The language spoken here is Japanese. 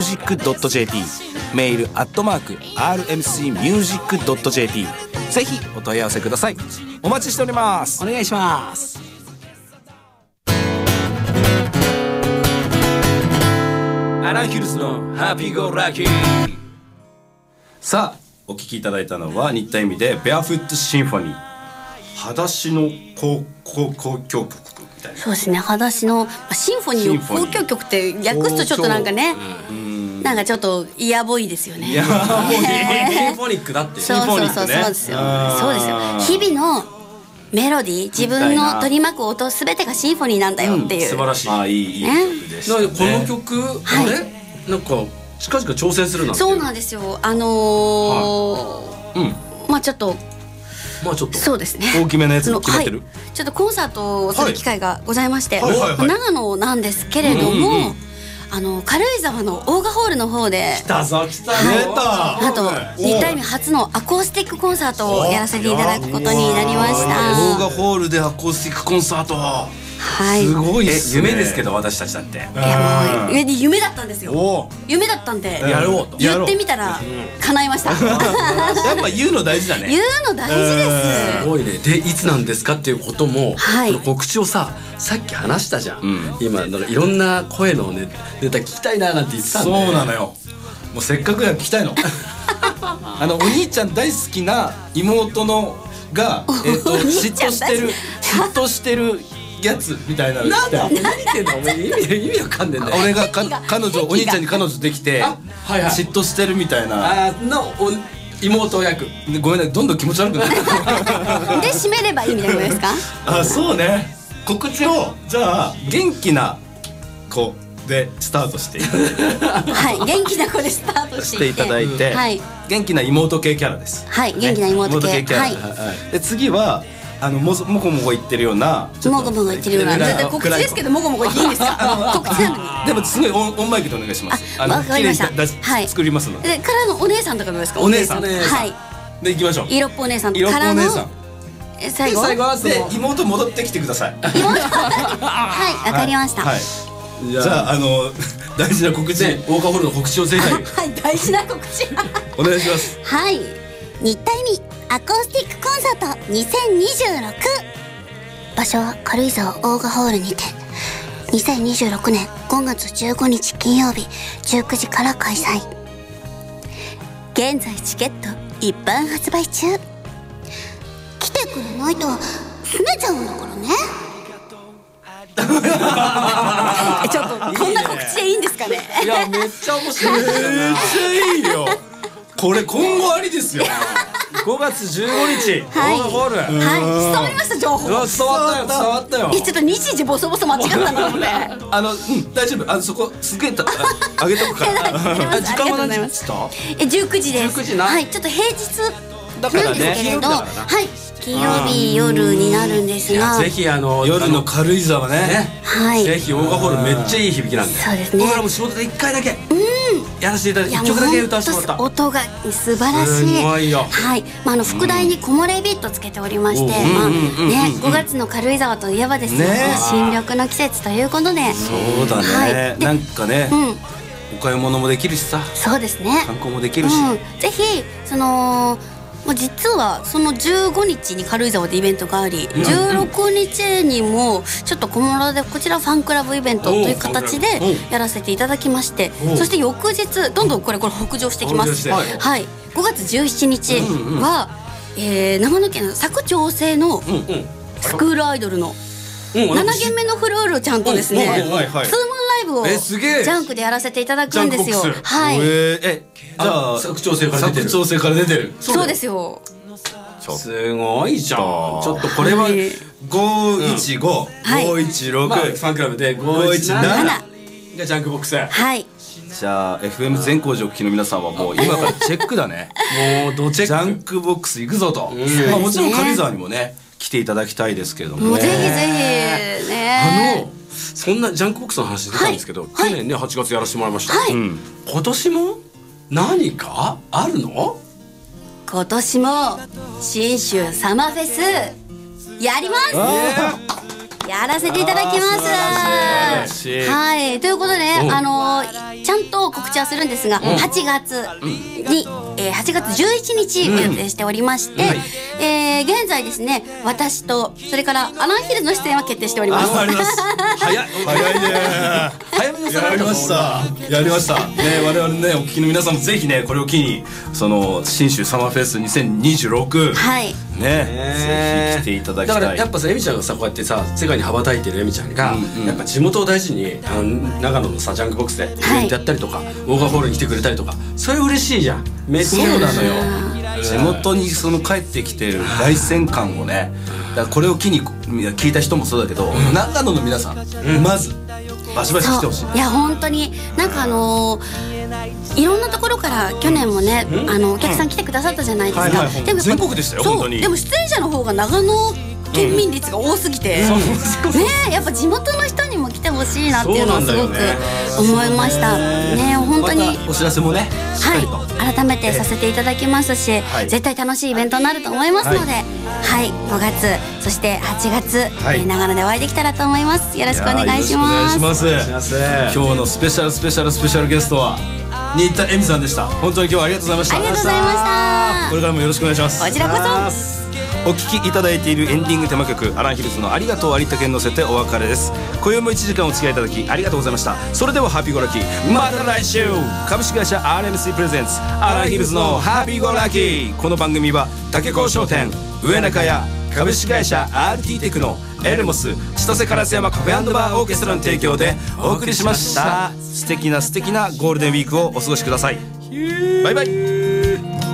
rmcmusic.jp、 メール@rmcmusic.jp、 ぜひお問い合わせください。お待ちしております。 お願いします。 アナヒルズのハッピーゴーラッキー。さあお聴きいただいたのは新田恵美でベアフットシンフォニー、裸足の交響曲みたいな。 そうですね、裸足のシンフォニーを交響曲って訳すとちょっとなんかね、なんかちょっとイヤボイですよね。 いやもうシンフォニックだって。 そうそうそう、そうですよ、そうですよ。日々のメロディー、自分の取り巻く音すべてがシンフォニーなんだよっていう、 素晴らしい。 いい曲でしたね。 この曲、あれなんか近々挑戦するなんて。 そうなんですよ。まあちょっとそうですね、 大きめのやつ決まってる、 ちょっとコンサートをする機会がございまして、長野なんですけれども、軽井沢のオーガホールの方で来たぞ来たぞ、 あと新田恵美初のアコースティックコンサートをやらせていただくことになりました。 オーガホールでアコースティックコンサート、 はい、 すごいっすね。 夢ですけど私たちだって。 いやもう夢だったんですよ。夢だったんでやろうと言ってみたら叶いました。 やっぱ言うの大事だね。 言うの大事です。 すごいね。でいつなんですかっていうことも、 はい、 告知をさっき話したじゃん、今なんかいろんな声のネタ聞きたいななんて言ってたんで。 そうなのよ、もうせっかくや聞きたいの。お兄ちゃん大好きな妹のが嫉妬してるやつみたいなのなんだ何言ってんのお前、意味わかんねえんだよ。 俺がお兄ちゃんに彼女できて嫉妬してるみたいなの妹役。 ごめんね、どんどん気持ち悪くなる。で締めればいいみたいなことですか。 あ、そうね。告知をじゃあ元気な子でスタートしてはい、元気な子でスタートしていただいて、元気な妹系キャラです。 はい、元気な妹系キャラ。 で次はもこもこ言ってるような、 もこもこ言ってるような、絶対告知ですけどもこもこ言っていいんですか。告知なのに。 でもすごいオンマイクでお願いします。 わかりました。 はい、作りますので。 でからのお姉さんとかどうですか。 お姉さん、 はい。 で行きましょう。 色っぽお姉さんとからの最後で妹戻ってきてください。 はい、わかりました。 じゃあ大事な告知、 オーガホールの告知をぜひ。 はい、大事な告知お願いします。 はい、新田恵美アコースティックコンサート2026、場所は軽井沢オーガホールにて2026年5月15日金曜日19時から開催。現在チケット一般発売中。来てくれないとすねちゃうんだからね。ちょっとこんな告知でいいんですかね。 いやめっちゃ面白い。 めっちゃいいよ。これ今後ありですよ。 5月15日、 はい、 オーガホール。 はい、伝わりました情報。 伝わったよ。 ちょっと日時ボソボソ間違ったんだもんね。 大丈夫。そこすげえあげとくから。 時間は何時ですか ？19時です。 19時な。 はい、ちょっと平日だからなんですけれど、 ね。 はい。金曜日夜になるんですが、 ぜひ夜の軽井沢ね。 はい。 ぜひオーガホールめっちゃいい響きなんで。 そうですね。 僕らも仕事で1回だけやらせていただいて、1曲だけ歌わせてもらった。 音が素晴らしい。 すごいよ。 はい。副題に木漏れビットつけておりまして、5月の軽井沢といえばですね、新緑の季節ということで。 そうだね。なんかね、お買い物もできるしさ。 そうですね。 観光もできるし。 ぜひ実はその15日に軽井沢でイベントがあり、16日にもちょっと小諸でこちらファンクラブイベントという形でやらせていただきまして、そして翌日どんどんこれ北上してきます。はい、5月17日は長野県の佐久長聖のスクールアイドルの7軒目のフルールちゃんとですね、ツーマンライブをジャンクでやらせていただくんですよ。はい。 じゃあ佐久長聖から出てる。 そうですよ。 すごいじゃん。 ちょっとこれは515、516、 ファンクラブで517がジャンクボックス。 はい。 じゃあ FM 全工場お聞きの皆さんはもう今からチェックだね。 もうドチェック。 ジャンクボックス行くぞと。もちろん軽井沢にもね来ていただきたいですけども。 ぜひぜひね。 そんなジャンクボックスの話出たんですけど、去年ね8月やらせてもらいました。今年も何かあるの？ 今年も信州サマーフェスやります。 やらせていただきます。はい、ということで、ちゃんと告知はするんですが、8月に、8月11日を予定しておりまして、現在ですね、私とそれからアランヒルズの出演は決定しております。 早いね。 早めにやりました。やりました。ね、我々ね、お聞きの皆さんもぜひね、これを機にその信州サマーフェス2026、 はい、 ね、ぜひ来ていただきたい。 だからやっぱさ、エミちゃんがさ、こうやってさ、世界に羽ばたいてるエミちゃんが、やっぱ地元を大事に長野のさ、ジャンクボックスでイベントやったりとか、オーガーホールに来てくれたりとか、それ嬉しいじゃん。めっちゃそうなのよ。地元にその帰ってきてる凱旋感をね、だからこれを機に聞いた人もそうだけど、長野の皆さん、まずバシバシ来てほしい。 いや本当になんかいろんなところから去年もね、お客さん来てくださったじゃないですか。でも全国でしたよ、本当に。 でも出演者の方が長野県民率が多すぎて、ね、やっぱ地元の人にも来てほしいなっていうのはすごく思いましたね。本当にお知らせもね、 はい、改めてさせていただきますし、絶対楽しいイベントになると思いますので、はい、5月そして8月、長野でお会いできたらと思います。よろしくお願いします。 今日のスペシャルゲストは新田恵美さんでした。本当に今日はありがとうございました。 ありがとうございました。 これからもよろしくお願いします。 こちらこそ。 お聴きいただいているエンディングテーマ曲、アランヒルズのありがとう有田健乗せてお別れです。今宵も1時間お付き合いいただきありがとうございました。それではハッピーゴーラッキー、また来週。株式会社 RMC プレゼンツアランヒルズのハッピーゴーラッキー。この番組は竹高商店、上中屋、株式会社 RT テクノ、エルモス、千歳烏山カフェ&バーオーケストラの提供でお送りしました。素敵なゴールデンウィークをお過ごしください。バイバイ。